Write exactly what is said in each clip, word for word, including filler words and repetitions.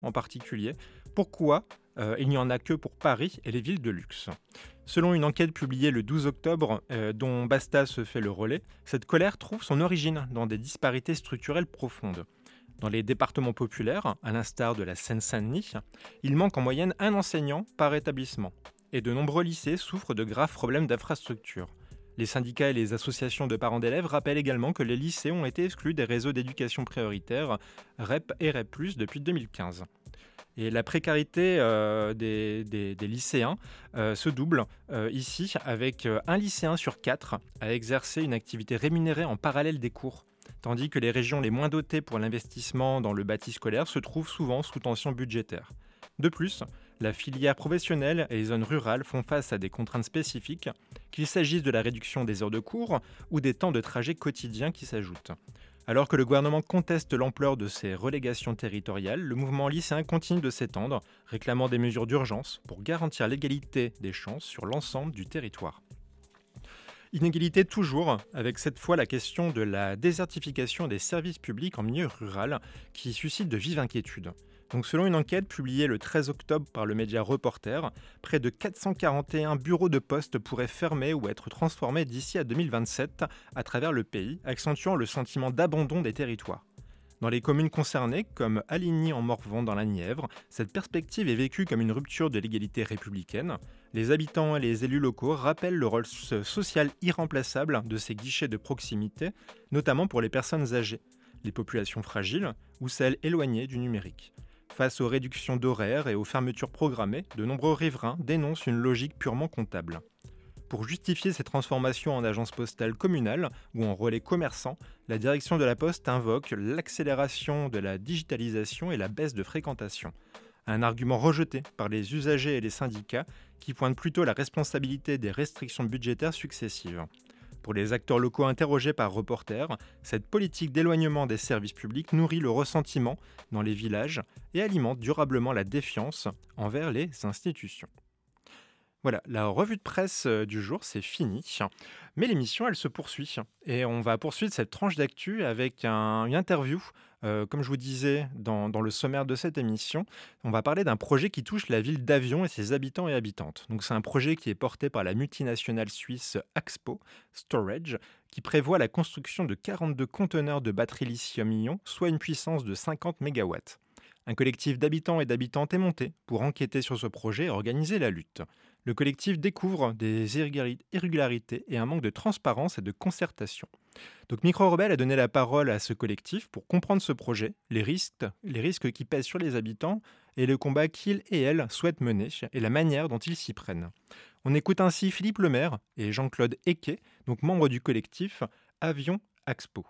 en particulier. Pourquoi euh, il n'y en a que pour Paris et les villes de luxe? Selon une enquête publiée le douze octobre, euh, dont Basta se fait le relais, cette colère trouve son origine dans des disparités structurelles profondes. Dans les départements populaires, à l'instar de la Seine-Saint-Denis, il manque en moyenne un enseignant par établissement. Et de nombreux lycées souffrent de graves problèmes d'infrastructure. Les syndicats et les associations de parents d'élèves rappellent également que les lycées ont été exclus des réseaux d'éducation prioritaire R E P et R E P plus, depuis deux mille quinze. Et la précarité euh, des, des- des lycéens euh, se double euh, ici avec euh, un lycéen sur quatre à exercer une activité rémunérée en parallèle des cours, tandis que les régions les moins dotées pour l'investissement dans le bâti scolaire se trouvent souvent sous tension budgétaire. De plus, la filière professionnelle et les zones rurales font face à des contraintes spécifiques, qu'il s'agisse de la réduction des heures de cours ou des temps de trajet quotidiens qui s'ajoutent. Alors que le gouvernement conteste l'ampleur de ces relégations territoriales, le mouvement lycéen continue de s'étendre, réclamant des mesures d'urgence pour garantir l'égalité des chances sur l'ensemble du territoire. Inégalité toujours, avec cette fois la question de la désertification des services publics en milieu rural, qui suscite de vives inquiétudes. Donc selon une enquête publiée le treize octobre par le média Reporter, près de quatre cent quarante et un bureaux de poste pourraient fermer ou être transformés d'ici à deux mille vingt-sept à travers le pays, accentuant le sentiment d'abandon des territoires. Dans les communes concernées, comme Aligny en Morvan dans la Nièvre, cette perspective est vécue comme une rupture de l'égalité républicaine. Les habitants et les élus locaux rappellent le rôle so- social irremplaçable de ces guichets de proximité, notamment pour les personnes âgées, les populations fragiles ou celles éloignées du numérique. Face aux réductions d'horaires et aux fermetures programmées, de nombreux riverains dénoncent une logique purement comptable. Pour justifier ces transformations en agence postale communale ou en relais commerçant, la direction de la Poste invoque l'accélération de la digitalisation et la baisse de fréquentation. Un argument rejeté par les usagers et les syndicats qui pointent plutôt la responsabilité des restrictions budgétaires successives. Pour les acteurs locaux interrogés par Reporter, cette politique d'éloignement des services publics nourrit le ressentiment dans les villages et alimente durablement la défiance envers les institutions. Voilà, la revue de presse euh, du jour, c'est fini. Mais l'émission, elle se poursuit. Et on va poursuivre cette tranche d'actu avec un- une interview. Euh, comme je vous disais dans, dans le sommaire de cette émission, on va parler d'un projet qui touche la ville d'Avion et ses habitants et habitantes. Donc c'est un projet qui est porté par la multinationale suisse Axpo Storage, qui prévoit la construction de quarante-deux conteneurs de batteries lithium-ion, soit une puissance de cinquante mégawatts. Un collectif d'habitants et d'habitantes est monté pour enquêter sur ce projet et organiser la lutte. Le collectif découvre des irrégulari- irrégularités et un manque de transparence et de concertation. Donc Micro Rebelle a donné la parole à ce collectif pour comprendre ce projet, les risques, les risques qui pèsent sur les habitants et le combat qu'ils et elles souhaitent mener et la manière dont ils s'y prennent. On écoute ainsi Philippe Lemaire et Jean-Claude Eke, donc membres du collectif Avion Axpo.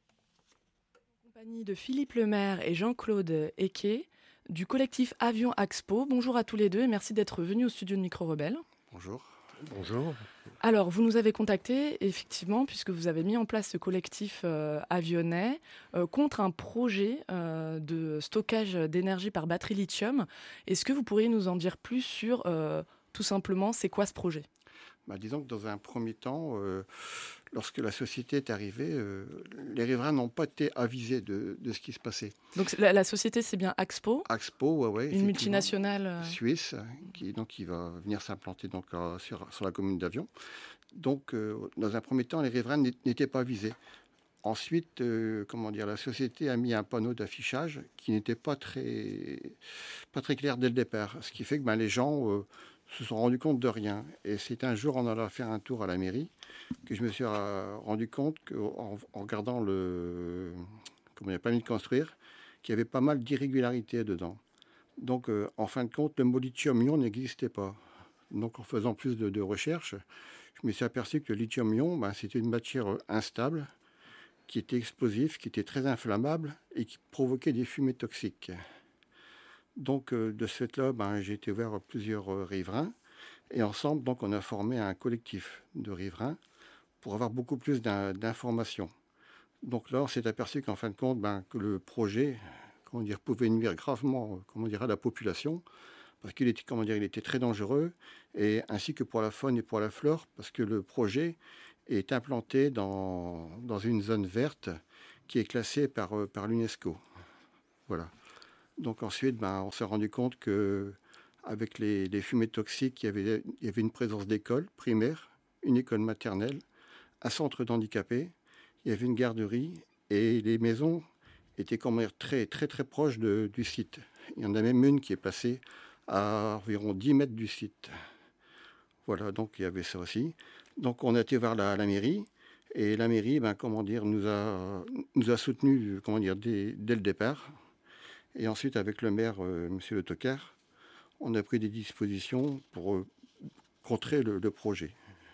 Compagnie de Philippe Lemaire et Jean-Claude Eke du collectif Avion Axpo. Bonjour à tous les deux et merci d'être venus au studio de Micro Rebelle. Bonjour. Bonjour. Alors, vous nous avez contactés, effectivement, puisque vous avez mis en place ce collectif euh, avionnais euh, contre un projet euh, de stockage d'énergie par batterie lithium. Est-ce que vous pourriez nous en dire plus sur, euh, tout simplement, c'est quoi ce projet ? Bah, disons que dans un premier temps, euh, lorsque la société est arrivée, euh, les riverains n'ont pas été avisés de, de ce qui se passait. Donc, la, la société, c'est bien Axpo, Axpo, ouais, ouais, une effectivement, multinationale. euh, suisse, qui, donc, qui va venir s'implanter donc, euh, sur, sur la commune d'Avion. Donc, euh, dans un premier temps, les riverains n'é- n'étaient pas avisés. Ensuite, euh, comment dire, la société a mis un panneau d'affichage qui n'était pas très, pas très clair dès le départ. Ce qui fait que ben, les gens euh, se sont rendus compte de rien. Et c'est un jour, en allant faire un tour à la mairie, que je me suis euh, rendu compte qu'en en regardant le, comment dire, permis de construire, qu'il y avait pas mal d'irrégularités dedans. Donc, euh, en fin de compte, le mot lithium-ion n'existait pas. Donc, en faisant plus de, de recherches, je me suis aperçu que le lithium-ion, ben, c'était une matière euh, instable, qui était explosif, qui était très inflammable et qui provoquait des fumées toxiques. Donc, euh, de ce fait-là, ben, j'ai été vers plusieurs euh, riverains et ensemble, donc, on a formé un collectif de riverains pour avoir beaucoup plus d'in- d'informations. Donc là, on s'est aperçu qu'en fin de compte, ben, que le projet, comment dire, pouvait nuire gravement, euh, comment dire, à la population parce qu'il était, comment dire, il était très dangereux et ainsi que pour la faune et pour la flore parce que le projet est implanté dans, dans une zone verte qui est classée par, euh, par l'UNESCO. Voilà. Donc ensuite, ben, on s'est rendu compte que avec les, les fumées toxiques, il y, avait, il y avait une présence d'écoles primaires, une école maternelle, un centre d'handicapés, il y avait une garderie et les maisons étaient quand même très très très proches de, du site. Il y en a même une qui est passée à environ dix mètres du site. Voilà, donc il y avait ça aussi. Donc on a été voir la, la mairie et la mairie, ben, comment dire, nous a, nous a soutenus comment dire, dès, dès le départ. Et ensuite, avec le maire, euh, M. Le Tocard, on a pris des dispositions pour euh, contrer le, le projet.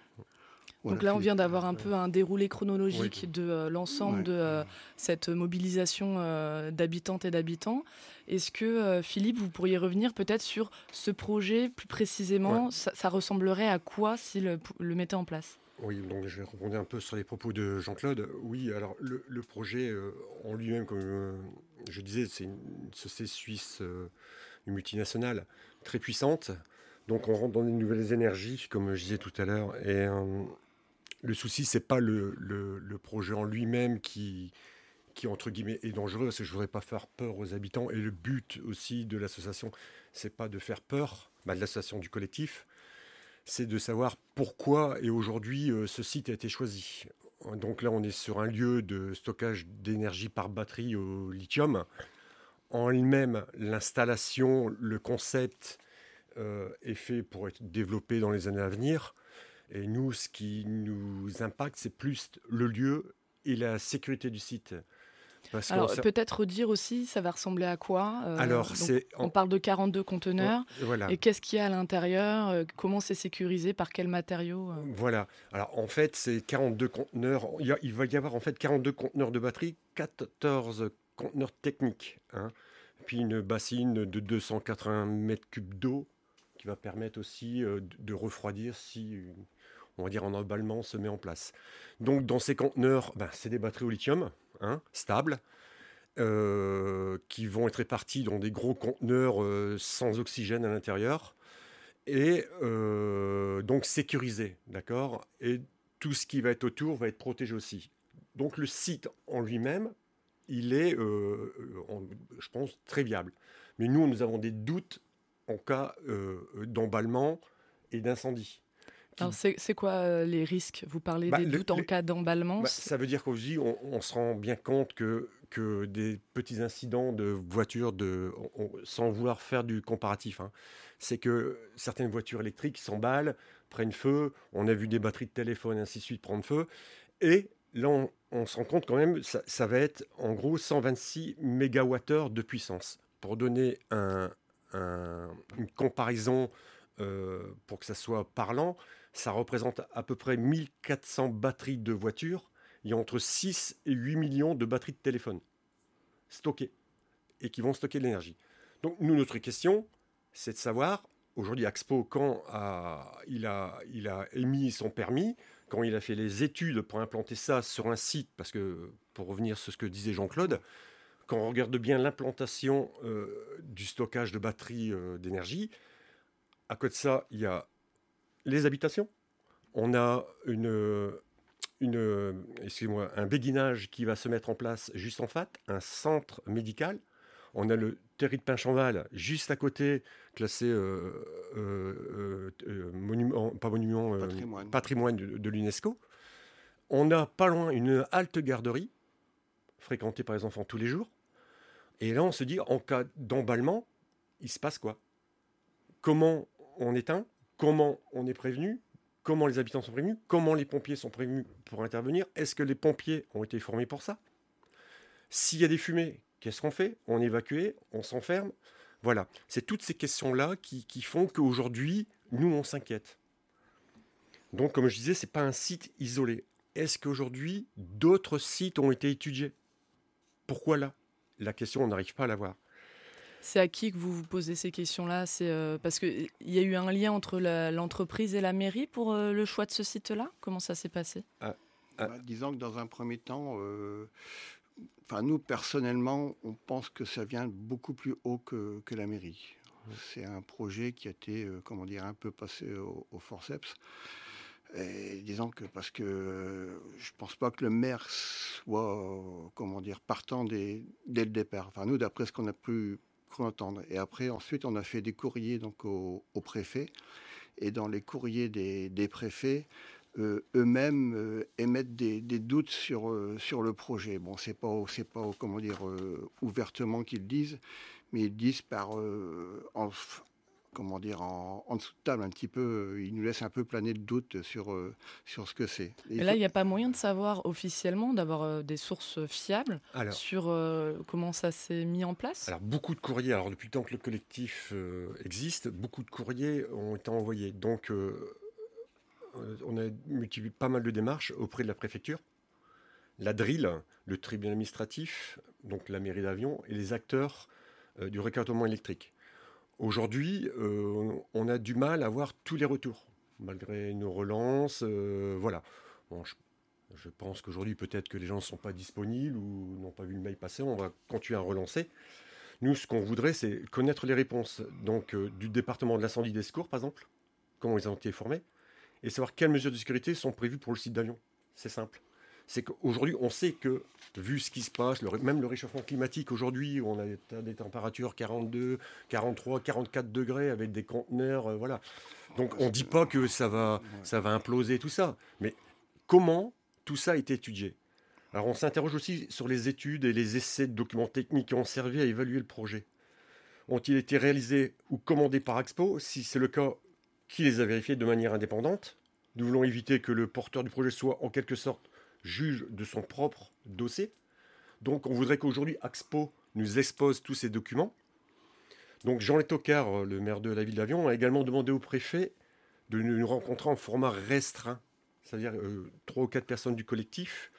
Donc Voilà, là, on c'est- vient d'avoir un peu un déroulé chronologique Oui. de euh, l'ensemble Ouais. de euh, cette mobilisation euh, d'habitantes et d'habitants. Est-ce que, euh, Philippe, vous pourriez revenir peut-être sur ce projet plus précisément? Ouais. Ça, ça ressemblerait à quoi s'il le, le mettait en place? Oui, donc je vais rebondir un peu sur les propos de Jean-Claude. Oui, alors le, le projet euh, en lui-même, comme euh, je disais, c'est une société suisse, euh, une multinationale très puissante. Donc on rentre dans des nouvelles énergies, comme je disais tout à l'heure. Et euh, le souci, c'est pas le, le, le projet en lui-même qui, qui, entre guillemets, est dangereux, parce que je voudrais pas faire peur aux habitants. Et le but aussi de l'association, c'est pas de faire peur, bah, de l'association, du collectif, c'est de savoir pourquoi et aujourd'hui euh, ce site a été choisi. Donc là, on est sur un lieu de stockage d'énergie par batterie au lithium. En elle-même, l'installation, le concept euh, est fait pour être développé dans les années à venir. Et nous, ce qui nous impacte, c'est plus le lieu et la sécurité du site. Parce Alors qu'on... peut-être dire aussi, ça va ressembler à quoi? Euh, Alors, donc, c'est... on parle de quarante-deux conteneurs. Voilà. Et qu'est-ce qu'il y a à l'intérieur? euh, Comment c'est sécurisé? Par quels matériaux? euh Voilà. Alors, en fait, c'est quarante-deux conteneurs. Il, y a- il va y avoir en fait quarante-deux conteneurs de batterie, quatorze conteneurs techniques, hein. Puis une bassine de deux cent quatre-vingts mètres cubes d'eau qui va permettre aussi euh, de, de refroidir si, euh, on va dire, un emballement se met en place. Donc, dans ces conteneurs, ben, c'est des batteries au lithium, hein, stables, euh, qui vont être réparties dans des gros conteneurs euh, sans oxygène à l'intérieur et euh, donc sécurisé, d'accord. Et tout ce qui va être autour va être protégé aussi. Donc le site en lui-même, il est, euh, en- je pense, très viable. Mais nous, nous avons des doutes en cas euh, d'emballement et d'incendie. Qui- Alors c'est c'est quoi euh, les risques? Vous parlez Bah, des le- doutes en le- cas d'emballement. bah, c'est- ça veut dire qu'aujourd'hui, on, on se rend bien compte que, que des petits incidents de voitures, de, on- on- sans vouloir faire du comparatif, hein, c'est que certaines voitures électriques s'emballent, prennent feu, on a vu des batteries de téléphone, ainsi de suite, prendre feu, et là, on, on se rend compte quand même, ça, ça va être en gros cent vingt-six mégawattheures de puissance. Pour donner un- un- une comparaison euh, pour que ça soit parlant, ça représente à peu près mille quatre cents batteries de voitures. Il y a entre six et huit millions de batteries de téléphone stockées et qui vont stocker de l'énergie. Donc, nous, notre question, c'est de savoir, aujourd'hui, Axpo, quand a, il, a, il a émis son permis, quand il a fait les études pour implanter ça sur un site, parce que, pour revenir sur ce que disait Jean-Claude, quand on regarde bien l'implantation euh, du stockage de batteries euh, d'énergie, à côté de ça, il y a les habitations. On a une, une, excusez-moi, un béguinage qui va se mettre en place juste en face, un centre médical. On a le terri de Pinchanval juste à côté, classé euh, euh, euh, monument, pas monument, euh, Patrimoine. patrimoine de, de l'UNESCO. On a pas loin une halte garderie, fréquentée par les enfants tous les jours. Et là, on se dit, en cas d'emballement, il se passe quoi? Comment on éteint? Comment on est prévenu? Comment les habitants sont prévenus? Comment les pompiers sont prévenus pour intervenir? Est-ce que les pompiers ont été formés pour ça? S'il y a des fumées, qu'est-ce qu'on fait? On évacue, on s'enferme? Voilà, c'est toutes ces questions-là qui, qui font qu'aujourd'hui, nous, on s'inquiète. Donc, comme je disais, ce n'est pas un site isolé. Est-ce qu'aujourd'hui, d'autres sites ont été étudiés? Pourquoi là? La question, on n'arrive pas à la voir. C'est à qui que vous vous posez ces questions-là? C'est euh, parce qu'il y a eu un lien entre la- l'entreprise et la mairie pour euh, le choix de ce site-là? Comment ça s'est passé? Ah. Bah, disons que dans un premier temps, euh, enfin, nous, personnellement, on pense que ça vient beaucoup plus haut que, que la mairie. C'est un projet qui a été, euh, comment dire, un peu passé au, au forceps. Et disons que parce que euh, je pense pas que le maire soit, euh, comment dire, partant des- dès le départ. Enfin, nous, d'après ce qu'on a pu cru entendre. Et après, ensuite, on a fait des courriers donc, au, au préfet. Et dans les courriers des, des préfets, euh, eux-mêmes euh, émettent des, des doutes sur, euh, sur le projet. Bon, c'est pas, c'est pas comment dire, euh, ouvertement qu'ils disent, mais ils disent par, euh, en, comment dire, en, en dessous de table un petit peu, ils nous laissent un peu planer le doute sur, euh, sur ce que c'est. Et Et il là, faut- il n'y a pas moyen de savoir officiellement, d'avoir euh, des sources fiables Alors, sur euh, comment ça s'est mis en place. alors, beaucoup de courriers, alors depuis le temps que le collectif euh, existe, beaucoup de courriers ont été envoyés. Donc, euh, euh, on a multiplié pas mal de démarches auprès de la préfecture, la D R I L, le tribunal administratif, donc la mairie d'Avion, et les acteurs euh, du recadrement électrique. Aujourd'hui, euh, on a du mal à avoir tous les retours, malgré nos relances. euh, voilà. Bon, je, je pense qu'aujourd'hui, peut-être que les gens ne sont pas disponibles ou n'ont pas vu le mail passer. On va continuer à relancer. Nous, ce qu'on voudrait, c'est connaître les réponses donc, euh, du département de l'incendie des secours, par exemple, comment ils ont été formés, et savoir quelles mesures de sécurité sont prévues pour le site d'Avion. C'est simple. C'est qu'aujourd'hui, on sait que, vu ce qui se passe, le, même le réchauffement climatique aujourd'hui, où on a des, des températures quarante-deux, quarante-trois, quarante-quatre degrés avec des conteneurs, euh, voilà. Donc on ne dit pas que ça va, ça va imploser, tout ça. Mais comment tout ça a été étudié? Alors on s'interroge aussi sur les études et les essais de documents techniques qui ont servi à évaluer le projet. Ont-ils été réalisés ou commandés par Axpo? Si c'est le cas, qui les a vérifiés de manière indépendante? Nous voulons éviter que le porteur du projet soit en quelque sorte juge de son propre dossier. Donc on voudrait qu'aujourd'hui Axpo nous expose tous ces documents. Donc Jean Letocard, le maire de la ville d'Avion, a également demandé au préfet de nous rencontrer en format restreint, c'est-à-dire euh, trois ou quatre personnes du collectif,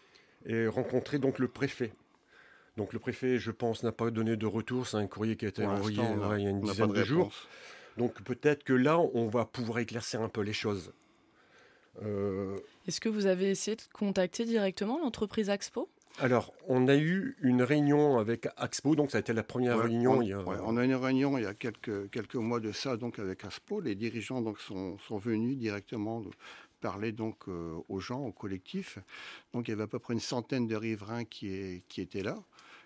et rencontrer donc le préfet. Donc le préfet, je pense, n'a pas donné de retour. C'est un courrier qui a été Pour envoyé l'instant, ouais, il y a une on n'a dizaine pas de, de jours. réponse. Donc peut-être que là, on va pouvoir éclaircir un peu les choses. Euh, Est-ce que vous avez essayé de contacter directement l'entreprise Axpo? alors, on a eu une réunion avec Axpo, donc ça a été la première Ouais, réunion. on, il y a... ouais, on a eu une réunion il y a quelques, quelques mois de ça donc avec Axpo. Les dirigeants donc, sont, sont venus directement de parler donc, euh, aux gens, au collectif. Donc il y avait à peu près une centaine de riverains qui, est, qui étaient là.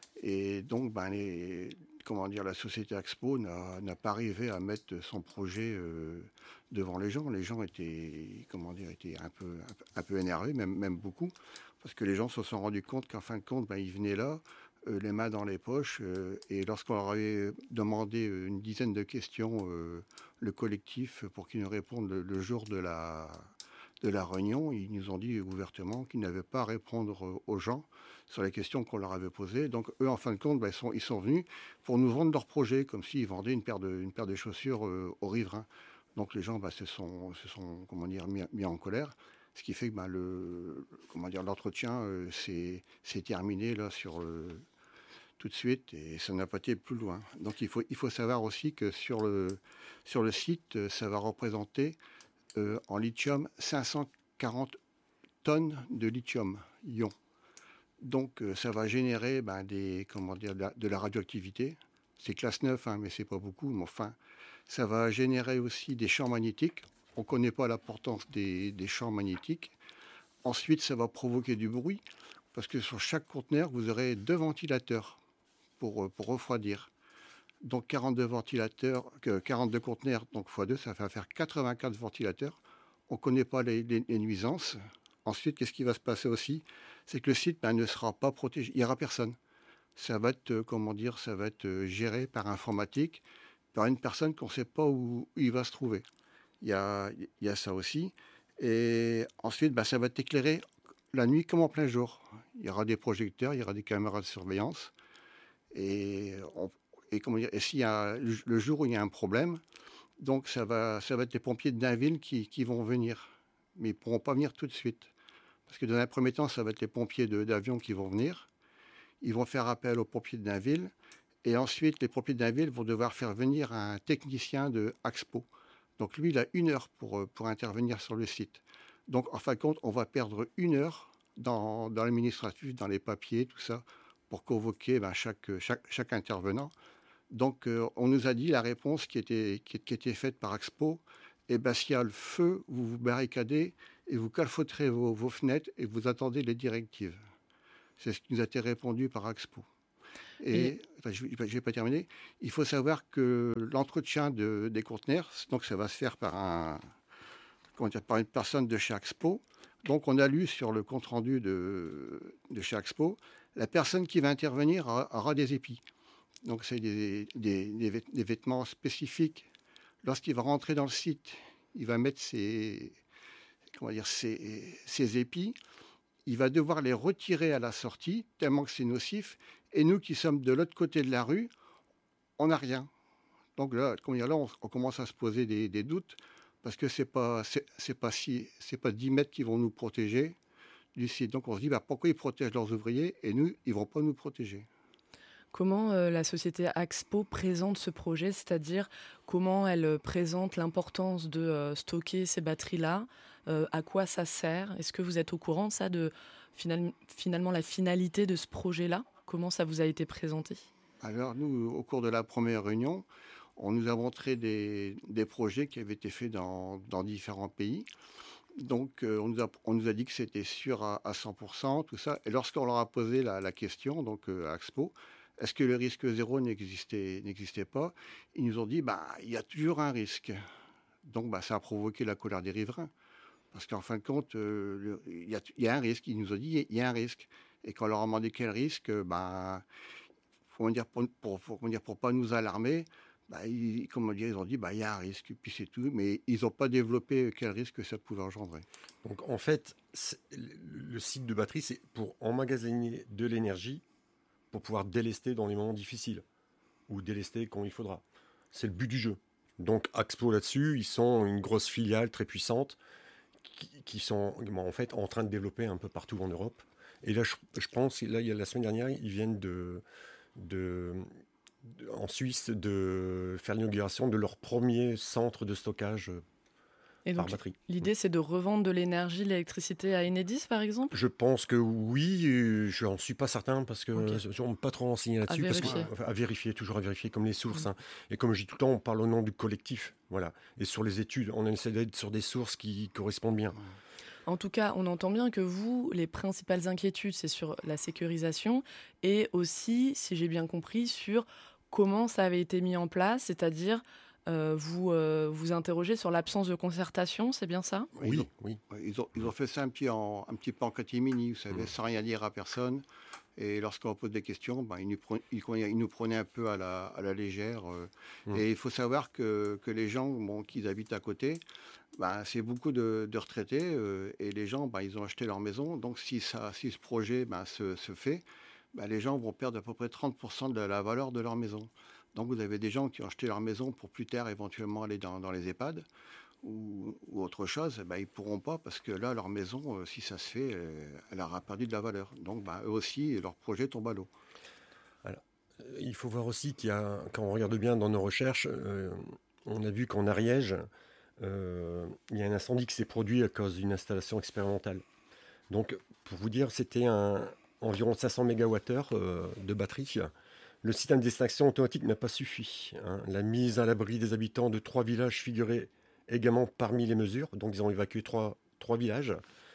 Et donc ben, les, comment dire, la société Axpo n'a, n'a pas arrivé à mettre son projet euh, devant les gens. Les gens étaient, comment dire, étaient un, peu, un, peu, un peu énervés, même, même beaucoup, parce que les gens se sont rendus compte qu'en fin de compte, ben, ils venaient là, euh, les mains dans les poches, euh, et lorsqu'on leur avait demandé une dizaine de questions, euh, le collectif, pour qu'ils nous répondent le, le jour de la, de la réunion, ils nous ont dit ouvertement qu'ils n'avaient pas à répondre aux gens sur les questions qu'on leur avait posées. Donc eux, en fin de compte, ben, ils, sont, ils sont venus pour nous vendre leur projet, comme s'ils vendaient une paire de, une paire de chaussures euh, aux riverains. Donc les gens ben, se sont, se sont comment dire, mis, mis en colère. Ce qui fait que ben, le, comment dire, l'entretien euh, s'est, s'est terminé là, sur, euh, tout de suite et ça n'a pas été plus loin. Donc il faut, il faut savoir aussi que sur le, sur le site, ça va représenter euh, en lithium cinq cent quarante tonnes de lithium-ion. Donc euh, ça va générer ben, des, comment dire, de, la, de la radioactivité. C'est classe neuf, hein, mais c'est pas beaucoup. Mais enfin, ça va générer aussi des champs magnétiques. On ne connaît pas l'importance des, des champs magnétiques. Ensuite, ça va provoquer du bruit, parce que sur chaque conteneur, vous aurez deux ventilateurs pour, pour refroidir. Donc quarante-deux ventilateurs, quarante-deux conteneurs, donc fois deux, ça va faire quatre-vingt-quatre ventilateurs. On ne connaît pas les, les, les nuisances. Ensuite, qu'est-ce qui va se passer aussi? C'est que le site ben, ne sera pas protégé. Il n'y aura personne. Ça va être, comment dire, ça va être géré par informatique, par une personne qu'on ne sait pas où, où il va se trouver. Il y a, il y a ça aussi. Et ensuite, ben, ça va être éclairé la nuit comme en plein jour. Il y aura des projecteurs, il y aura des caméras de surveillance. Et, on, et, comment dire, et s'il y a le jour où il y a un problème, donc ça va, ça va être les pompiers de Dainville qui, qui vont venir. Mais ils ne pourront pas venir tout de suite. Parce que dans un premier temps, ça va être les pompiers de, d'Avion qui vont venir. Ils vont faire appel aux pompiers de Dainville. Et ensuite, les pompiers de Dainville vont devoir faire venir un technicien de Axpo. Donc lui, il a une heure pour, pour intervenir sur le site. Donc en fin de compte, on va perdre une heure dans, dans l'administratif, dans les papiers, tout ça, pour convoquer ben, chaque, chaque, chaque intervenant. Donc euh, on nous a dit la réponse qui était, qui, qui était faite par Axpo, et ben, s'il y a le feu, vous vous barricadez et vous calfeutrez vos, vos fenêtres et vous attendez les directives. C'est ce qui nous a été répondu par Axpo. Et, Et enfin, je ne vais pas terminer. Il faut savoir que l'entretien de, des conteneurs, donc ça va se faire par, un, comment dire, par une personne de chez Axpo. Donc on a lu sur le compte-rendu de, de chez Axpo, la personne qui va intervenir aura, aura des épis. Donc c'est des, des, des, vêt- des vêtements spécifiques. Lorsqu'il va rentrer dans le site, il va mettre ses, comment dire, ses, ses épis. Il va devoir les retirer à la sortie, tellement que c'est nocif. Et nous qui sommes de l'autre côté de la rue, on n'a rien. Donc là, comment dire, là on, on commence à se poser des, des doutes, parce que ce n'est pas, c'est, c'est pas, si, c'est pas dix mètres qui vont nous protéger du site. Donc on se dit, bah, pourquoi ils protègent leurs ouvriers et nous, ils ne vont pas nous protéger. comment euh, la société Axpo présente ce projet, c'est-à-dire comment elle euh, présente l'importance de euh, stocker ces batteries-là, euh, à quoi ça sert? Est-ce que vous êtes au courant de ça, de final- finalement la finalité de ce projet-là? Comment ça vous a été présenté? Alors nous, au cours de la première réunion, on nous a montré des, des projets qui avaient été faits dans, dans différents pays. Donc euh, on, nous a, on nous a dit que c'était sûr à, à cent pour cent, tout ça. Et lorsqu'on leur a posé la, la question, donc euh, à Expo, est-ce que le risque zéro n'existait, n'existait pas? Ils nous ont dit, bah, il y a toujours un risque. Donc bah, ça a provoqué la colère des riverains. Parce qu'en fin de compte, euh, le- il y, a, il y a un risque. Ils nous ont dit, il y a un risque. Et quand on leur a demandé quel risque, bah, comment dire, pour, pour, pour, comment dire, pour pas nous alarmer, bah, ils, comment dire, ils ont dit, bah, il y a un risque, puis c'est tout. Mais ils n'ont pas développé quel risque ça pouvait engendrer. Donc en fait, c'est- le le site de batterie, c'est pour emmagasiner de l'énergie pour pouvoir délester dans les moments difficiles ou délester quand il faudra. C'est le but du jeu. Donc Axpo là-dessus, ils sont une grosse filiale très puissante qui, qui sont bon, en fait en train de développer un peu partout en Europe. Et là, je, je pense, là, il y a la semaine dernière, ils viennent de, de, de- en Suisse de faire l'inauguration de leur premier centre de stockage euh, Et par donc batterie. l'idée c'est de revendre de l'énergie, de l'électricité à Enedis par exemple? Je pense que oui, euh, je n'en suis pas certain parce que Ok. je ne pas trop renseigné là-dessus. Parce que, vérifier. enfin, à vérifier, toujours à vérifier, comme les sources. Mm. Hein. Et comme je dis tout le temps, on parle au nom du collectif. Voilà. Et sur les études, on essaie d'être sur des sources qui correspondent bien. En tout cas, on entend bien que vous, les principales inquiétudes, c'est sur la sécurisation et aussi, si j'ai bien compris, sur comment ça avait été mis en place, c'est-à-dire euh, vous euh, vous interrogez sur l'absence de concertation, c'est bien ça? Ils Oui, ont, oui. ouais, ils ont, ils ont fait ça un petit, en, un petit peu en catimini, vous savez, Mm. sans rien dire à personne. Et lorsqu'on pose des questions, ben, ils, nous prenaient, ils, ils nous prenaient un peu à la, à la légère. euh. Mm. Et il faut savoir que, que les gens bon, qui habitent à côté, ben, c'est beaucoup de, de retraités. euh, et les gens, ben, ils ont acheté leur maison. Donc si, ça, si ce projet ben, se, se fait, ben, les gens vont perdre à peu près trente pour cent de la valeur de leur maison. Donc vous avez des gens qui ont acheté leur maison pour plus tard éventuellement aller dans, dans les EHPAD ou, ou autre chose, ben, ils ne pourront pas parce que là, leur maison, euh, si ça se fait, euh, elle aura perdu de la valeur. Donc ben, eux aussi, leur projet tombe à l'eau. Alors, euh, il faut voir aussi qu'il y a, quand on regarde bien dans nos recherches, euh, on a vu qu'en Ariège, euh, il y a un incendie qui s'est produit à cause d'une installation expérimentale. Donc, pour vous dire, c'était un, environ cinq cents mégawattheures euh, de batterie. Le système d'extinction automatique n'a pas suffi. Hein. La mise à l'abri des habitants de trois villages figurait également parmi les mesures. Donc, ils ont évacué trois, trois villages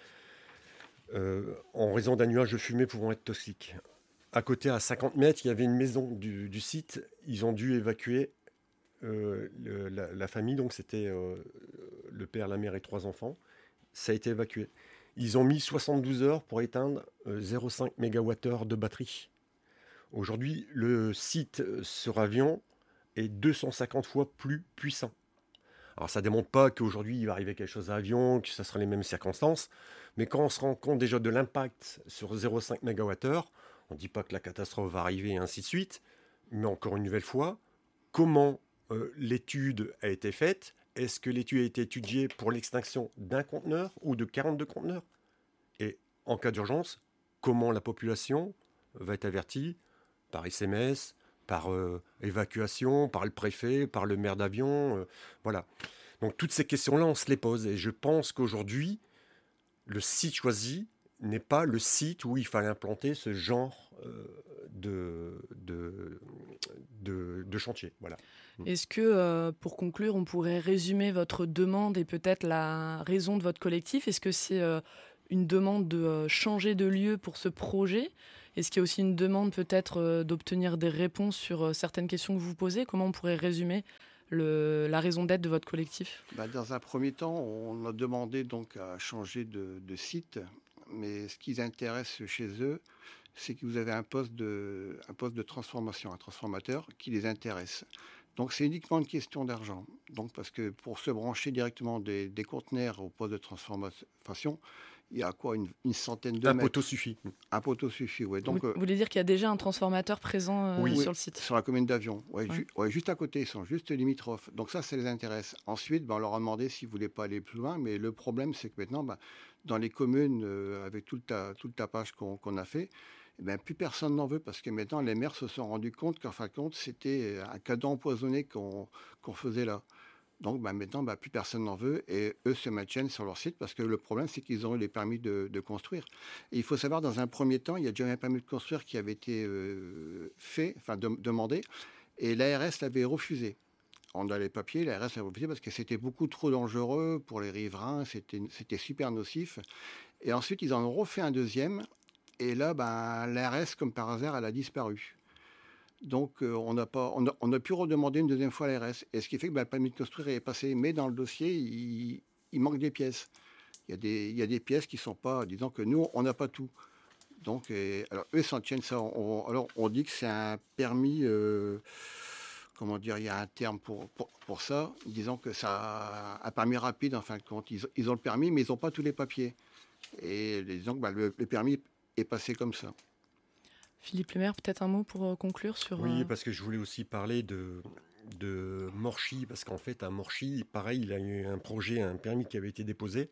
euh, en raison d'un nuage de fumée pouvant être toxique. À côté, à cinquante mètres, il y avait une maison du, du site. Ils ont dû évacuer euh, le, la, la famille. Donc, c'était euh, le père, la mère et trois enfants. Ça a été évacué. Ils ont mis soixante-douze heures pour éteindre euh, zéro virgule cinq mégawattheures de batterie. Aujourd'hui, le site euh, sur avion est deux cent cinquante fois plus puissant. Alors, ça ne démontre pas qu'aujourd'hui, il va arriver quelque chose à avion, que ce sera les mêmes circonstances. Mais quand on se rend compte déjà de l'impact sur zéro virgule cinq mégawattheures, on ne dit pas que la catastrophe va arriver et ainsi de suite. Mais encore une nouvelle fois, comment euh, l'étude a été faite? Est-ce que l'étude a été étudiée pour l'extinction d'un conteneur ou de quarante-deux conteneurs? Et en cas d'urgence, comment la population va être avertie? Par S M S, par euh, évacuation, par le préfet, par le maire d'avion, euh, voilà. Donc toutes ces questions-là, on se les pose. Et je pense qu'aujourd'hui, le site choisi n'est pas le site où il fallait implanter ce genre euh, de, de, de, de chantier. Voilà. Est-ce que, euh, pour conclure, on pourrait résumer votre demande et peut-être la raison de votre collectif? Est-ce que c'est euh, une demande de euh, changer de lieu pour ce projet? Est-ce qu'il y a aussi une demande peut-être euh, d'obtenir des réponses sur euh, certaines questions que vous vous posez? Comment on pourrait résumer le, la raison d'être de votre collectif? Bah, dans un premier temps, on a demandé donc à changer de, de site, mais ce qui les intéresse chez eux, c'est que vous avez un poste de, un poste de transformation, un transformateur qui les intéresse. Donc c'est uniquement une question d'argent. Donc parce que pour se brancher directement des, des conteneurs au poste de transformation, il y a quoi, une, une centaine de Un mètres. poteau suffit. Un poteau suffit, oui. Vous, Donc euh, vous voulez dire qu'il y a déjà un transformateur présent euh, Oui. sur le site? sur la commune d'Avion, ouais, Ouais. ju- ouais, juste à côté, ils sont juste limitrophes. Donc ça, ça les intéresse. Ensuite, ben, on leur a demandé s'ils ne voulaient pas aller plus loin, mais le problème, c'est que maintenant, ben, dans les communes, euh, avec tout le, ta- tout le tapage qu'on qu'on a fait, eh ben, plus personne n'en veut parce que maintenant, les maires se sont rendus compte qu'en fin de compte, c'était un cadeau empoisonné qu'on qu'on faisait là. Donc ben, maintenant, ben, plus personne n'en veut et eux se maintiennent sur leur site parce que le problème, c'est qu'ils ont eu les permis de, de construire. Et il faut savoir, dans un premier temps, il y a déjà eu un permis de construire qui avait été euh, fait, enfin de- demandé, et l'A R S l'avait refusé. On a les papiers, l'A R S l'avait refusé parce que c'était beaucoup trop dangereux pour les riverains, c'était c'était super nocif. Et ensuite, ils en ont refait un deuxième, et là, ben, l'A R S, comme par hasard, elle a disparu. Donc, euh, on n'a pas, on a, on a pu redemander une deuxième fois à l'A R S. Et ce qui fait que ben, le permis de construire est passé. Mais dans le dossier, il, il manque des pièces. Il y, a des, il y a des pièces qui ne sont pas, disons que nous, on n'a pas tout. Donc, et, alors, eux s'en tiennent ça. On, alors, on dit que c'est un permis, euh, comment dire, il y a un terme pour, pour, pour ça, disant que ça un permis rapide, en fin de compte. Ils, ils ont le permis, mais ils n'ont pas tous les papiers. Et disons que ben, le, le permis est passé comme ça. Philippe Lemaire, peut-être un mot pour euh, conclure sur... Oui, euh, parce que je voulais aussi parler de, de Morchy, parce qu'en fait, à Morchy, pareil, il a eu un projet, un permis qui avait été déposé.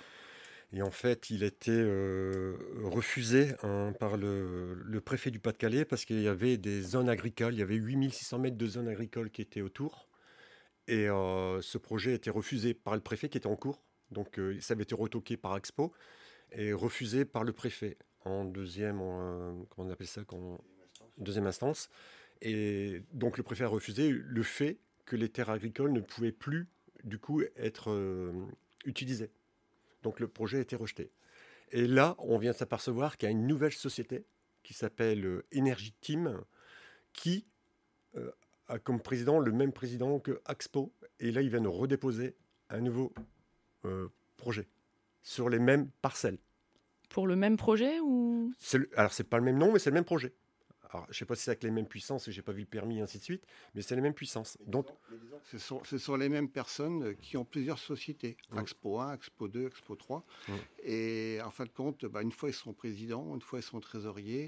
Et en fait, il a été euh, refusé hein, par le, le préfet du Pas-de-Calais parce qu'il y avait des zones agricoles. Il y avait huit mille six cents mètres de zones agricoles qui étaient autour. Et euh, ce projet a été refusé par le préfet qui était en cours. Donc, euh, ça avait été retoqué par Expo et refusé par le préfet en deuxième, en, euh, comment on appelle ça, quand, deuxième instance. Et donc, le préfet a refusé le fait que les terres agricoles ne pouvaient plus, du coup, être euh, utilisées. Donc le projet a été rejeté. Et là, on vient de s'apercevoir qu'il y a une nouvelle société qui s'appelle euh, Energy Team, qui euh, a comme président le même président que Axpo. Et là, ils viennent redéposer un nouveau euh, projet sur les mêmes parcelles. Pour le même projet ou... C'est le- alors, c'est pas le même nom, mais c'est le même projet. Alors, je ne sais pas si c'est avec les mêmes puissances, je n'ai pas vu le permis, et ainsi de suite, mais c'est les mêmes puissances. Donc, Mais disons que ce, sont, ce sont les mêmes personnes qui ont plusieurs sociétés, Mm. Expo un, Expo deux, Expo trois. Mm. Et en fin de compte, bah, une fois ils sont présidents, une fois ils sont trésoriers.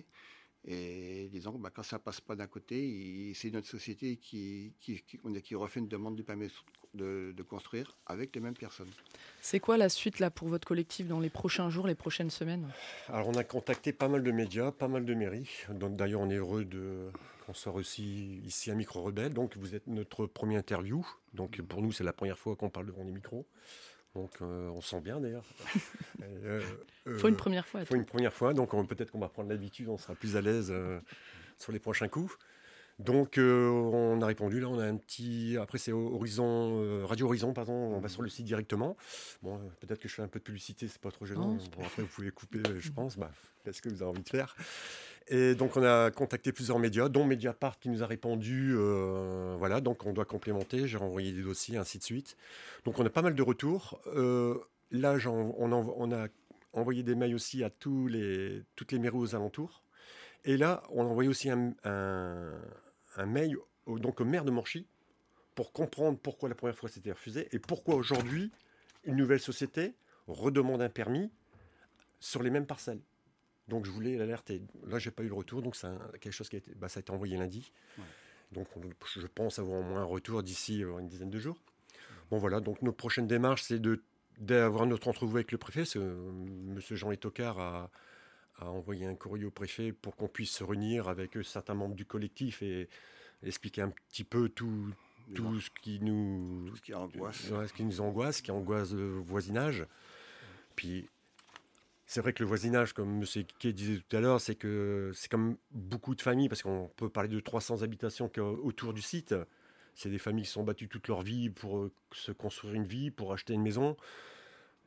Et disons que bah, quand ça passe pas d'un côté, il- c'est notre société qui, qui, qui, on a- qui refait une demande du permis de, de construire avec les mêmes personnes. C'est quoi la suite là pour votre collectif dans les prochains jours, les prochaines semaines? alors, on a contacté pas mal de médias, pas mal de mairies. Donc, d'ailleurs, on est heureux de, qu'on soit aussi ici à Micro Rebelle. Donc, vous êtes notre première interview. Donc, pour nous, c'est la première fois qu'on parle devant les micros. Donc, euh, on sent bien d'ailleurs. euh, Il faut une première fois. à faut tout. une première fois. Donc, on- peut-être qu'on va prendre l'habitude, on sera plus à l'aise euh, sur les prochains coups. Donc, euh, on a répondu. Là, on a un petit. Après, c'est Horizon, euh, Radio Horizon, pardon. On va sur le site directement. Bon, euh, peut-être que je fais un peu de publicité, c'est pas trop gênant. Non, c'est Bon, après, vous pouvez couper, euh, je pense. Bah, faites ce que vous avez envie de faire. Et donc, on a contacté plusieurs médias, dont Mediapart qui nous a répondu. euh, voilà, donc on doit complémenter. J'ai renvoyé des dossiers, ainsi de suite. Donc, on a pas mal de retours. Euh, là, j'en- on, en- on a envoyé des mails aussi à tous les, toutes les mairies aux alentours. Et là, on a envoyé aussi un, un, un mail au, donc au maire de Morchy pour comprendre pourquoi la première fois c'était refusé et pourquoi aujourd'hui une nouvelle société redemande un permis sur les mêmes parcelles. Donc je voulais l'alerter. Là, j'ai pas eu le retour, donc c'est un- quelque chose qui a été, bah, ça a été envoyé lundi. Ouais. Donc on- je pense avoir au moins un retour d'ici euh, une dizaine de jours. Bon voilà, donc notre prochaine démarche, c'est de d'avoir notre entrevue avec le préfet. Parce que, euh, Monsieur Jean Létocard a, a envoyé un courrier au préfet pour qu'on puisse se réunir avec euh, certains membres du collectif et expliquer un petit peu tout, tout ce qui nous Tout ce qui angoisse. ouais, ce qui nous angoisse, ce qui angoisse le voisinage. Puis c'est vrai que le voisinage, comme M. Kay disait tout à l'heure, c'est que c'est comme beaucoup de familles, parce qu'on peut parler de trois cents habitations qu'il y a autour du site. C'est des familles qui sont battues toute leur vie pour euh, se construire une vie, pour acheter une maison.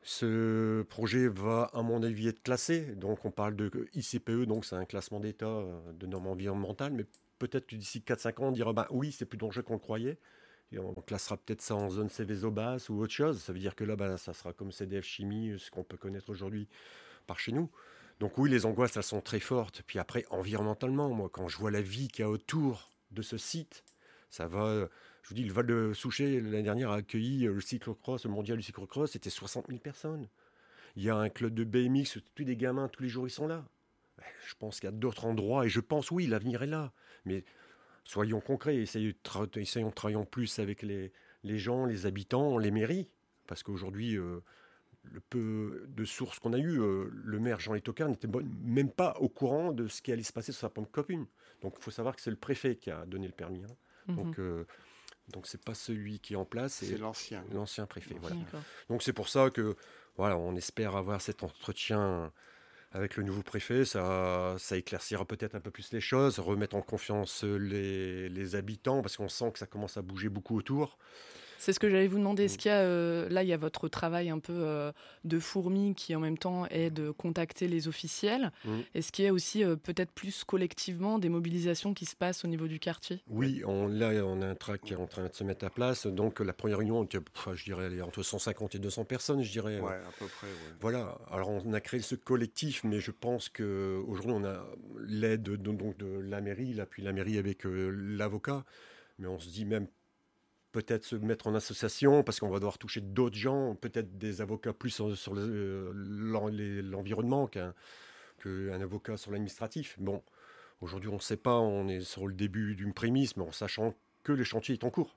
Ce projet va, à mon avis, être classé. Donc, on parle de I C P E, donc c'est un classement d'État euh, de normes environnementales. Mais peut-être que d'ici quatre cinq ans, on dira ben, oui, c'est plus dangereux qu'on le croyait. Et on classera peut-être ça en zone Céveso basse ou autre chose. Ça veut dire que là, ben, ça sera comme C D F Chimie, ce qu'on peut connaître aujourd'hui par chez nous. Donc, oui, les angoisses, elles sont très fortes. Puis après, environnementalement, moi, quand je vois la vie qu'il y a autour de ce site, ça va. Je vous dis, le Val de Souchet, l'année dernière, a accueilli le cyclocross, le mondial du cyclocross, c'était soixante mille personnes. Il y a un club de B M X, tous les gamins, tous les jours, ils sont là. Je pense qu'il y a d'autres endroits, et je pense, oui, l'avenir est là. Mais soyons concrets, essayons, tra- essayons travaillons plus avec les, les gens, les habitants, les mairies. Parce qu'aujourd'hui, euh, le peu de sources qu'on a eues, euh, le maire Jean-Louis Tocard n'était même pas au courant de ce qui allait se passer sur sa pompe COP un. Donc il faut savoir que c'est le préfet qui a donné le permis. Hein. Mm-hmm. Donc... Euh, Donc c'est pas celui qui est en place, c'est, c'est l'ancien, l'ancien préfet. Voilà. Donc c'est pour ça que voilà, on espère avoir cet entretien avec le nouveau préfet. Ça, ça éclaircira peut-être un peu plus les choses, remettre en confiance les, les habitants parce qu'on sent que ça commence à bouger beaucoup autour. C'est ce que j'allais vous demander. Est-ce qu'il y a, euh, là, il y a votre travail un peu euh, de fourmi qui, en même temps, est de contacter les officiels. Mmh. Est-ce qu'il y a aussi, euh, peut-être plus collectivement, des mobilisations qui se passent au niveau du quartier ? Oui, on, là, on a un track qui est en train de se mettre à place. Donc, la première réunion, je dirais, elle est entre cent cinquante et deux cents personnes, je dirais. Ouais, à peu près, ouais. Voilà. Alors, on a créé ce collectif, mais je pense qu'aujourd'hui, on a l'aide de, donc, de la mairie, là, puis la mairie avec euh, l'avocat. Mais on se dit même peut-être se mettre en association, parce qu'on va devoir toucher d'autres gens, peut-être des avocats plus sur, sur le, l'environnement qu'un, qu'un avocat sur l'administratif. Bon, aujourd'hui, on ne sait pas, on est sur le début d'une prémisse, mais en sachant que le chantier est en cours.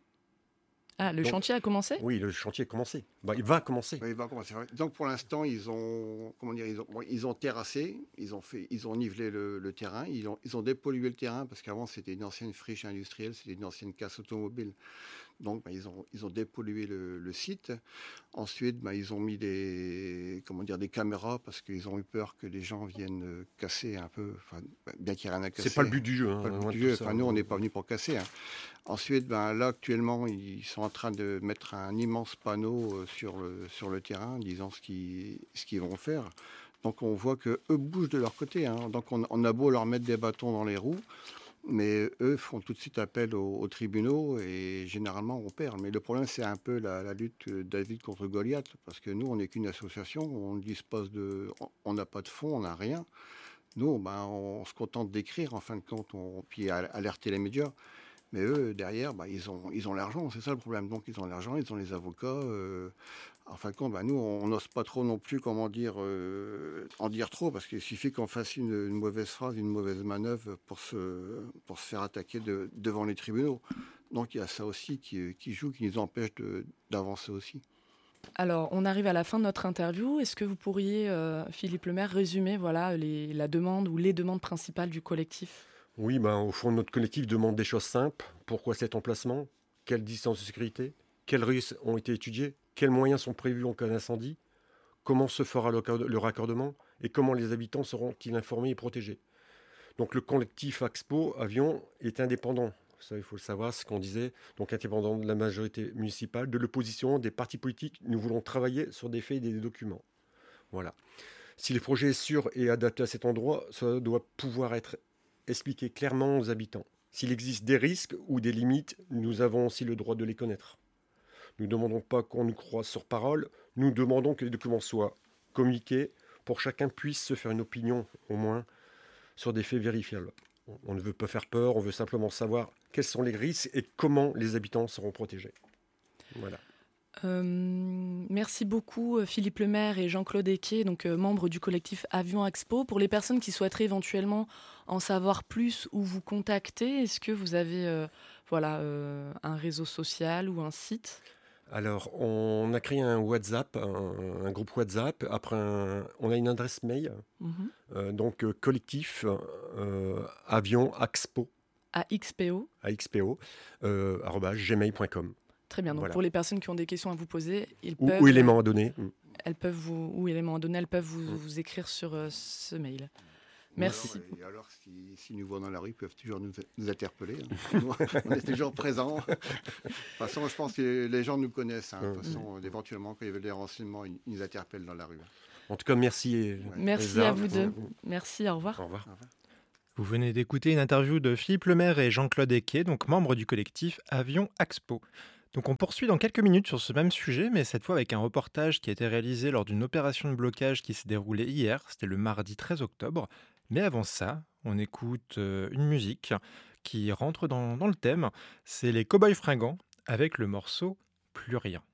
Ah, le Donc, chantier a commencé ? Oui, le chantier a commencé. Bah, il va commencer. Oui, il va commencer. Donc, pour l'instant, ils ont, comment dire, ils ont, bon, ils ont terrassé, ils ont, fait, ils ont nivelé le, le terrain, ils ont, ils ont dépollué le terrain, parce qu'avant, c'était une ancienne friche industrielle, c'était une ancienne casse automobile. Donc, bah, ils, ont, ils ont dépollué le, le site. Ensuite, bah, ils ont mis des, comment dire, des caméras parce qu'ils ont eu peur que les gens viennent casser un peu. Enfin, bien qu'il n'y ait rien à casser. C'est pas le but du jeu. Hein, pas le but du jeu. Enfin, nous, on n'est pas venus pour casser. Hein. Ensuite, bah, là, actuellement, ils sont en train de mettre un immense panneau sur le, sur le terrain disant ce qu'ils, ce qu'ils vont faire. Donc, on voit qu'eux bougent de leur côté. Hein. Donc, on, on a beau leur mettre des bâtons dans les roues. Mais eux font tout de suite appel aux, aux tribunaux et généralement on perd. Mais le problème c'est un peu la, la lutte David contre Goliath parce que nous on n'est qu'une association, on dispose de, on n'a pas de fonds, on n'a rien. Nous ben, on se contente d'écrire en fin de compte, on, puis alerter les médias. Mais eux derrière ben, ils ont ils ont l'argent, c'est ça le problème. Donc ils ont l'argent, ils ont les avocats. Euh, En fin de compte, ben nous, on n'ose pas trop non plus, comment dire, euh, en dire trop, parce qu'il suffit qu'on fasse une, une mauvaise phrase, une mauvaise manœuvre pour se, pour se faire attaquer de, devant les tribunaux. Donc il y a ça aussi qui, qui joue, qui nous empêche de, d'avancer aussi. Alors, on arrive à la fin de notre interview. Est-ce que vous pourriez, euh, Philippe Lemaire, résumer voilà, les, la demande ou les demandes principales du collectif ? Oui, ben, au fond, notre collectif demande des choses simples. Pourquoi cet emplacement ? Quelle distance de sécurité ? Quels risques ont été étudiés ? Quels moyens sont prévus en cas d'incendie ? Comment se fera le raccordement ? Et comment les habitants seront-ils informés et protégés ? Donc le collectif Axpo Avion est indépendant. Ça, il faut le savoir, ce qu'on disait. Donc indépendant de la majorité municipale, de l'opposition, des partis politiques. Nous voulons travailler sur des faits et des documents. Voilà. Si le projet est sûr et adapté à cet endroit, ça doit pouvoir être expliqué clairement aux habitants. S'il existe des risques ou des limites, nous avons aussi le droit de les connaître. Nous ne demandons pas qu'on nous croie sur parole, nous demandons que les documents soient communiqués pour que chacun puisse se faire une opinion, au moins, sur des faits vérifiables. On ne veut pas faire peur, on veut simplement savoir quels sont les risques et comment les habitants seront protégés. Voilà. Euh, merci beaucoup Philippe Lemaire et Jean-Claude Equet, donc euh, membres du collectif Avion Axpo. Pour les personnes qui souhaiteraient éventuellement en savoir plus ou vous contacter, est-ce que vous avez euh, voilà, euh, un réseau social ou un site ? Alors, on a créé un WhatsApp, un, un groupe WhatsApp. Après, un, on a une adresse mail, mm-hmm. euh, donc euh, collectif euh, Avion Axpo. A X P O. A X P O, euh, arobase gmail point com. Très bien. Donc, voilà. Pour les personnes qui ont des questions à vous poser, ils ou, peuvent. Ou éléments à donner. Elles peuvent vous, ou éléments à donner, elles peuvent vous, mm. vous écrire sur euh, ce mail. Merci. Alors, et alors, si, si nous voient dans la rue, ils peuvent toujours nous, nous interpeller. Hein. On est toujours présents. De toute façon, je pense que les gens nous connaissent. Hein. De toute façon, éventuellement, quand ils veulent des renseignements, ils nous interpellent dans la rue. En tout cas, merci. Ouais. Merci Elsa. à vous deux. Merci, au revoir. Au revoir. Au revoir. Vous venez d'écouter une interview de Philippe Lemaire et Jean-Claude Ecquet, donc membres du collectif Avion Axpo. Donc on poursuit dans quelques minutes sur ce même sujet, mais cette fois avec un reportage qui a été réalisé lors d'une opération de blocage qui s'est déroulée hier, c'était le mardi treize octobre. Mais avant ça, on écoute euh, une musique qui rentre dans, dans le thème, c'est les Cowboys Fringants avec le morceau Plus rien.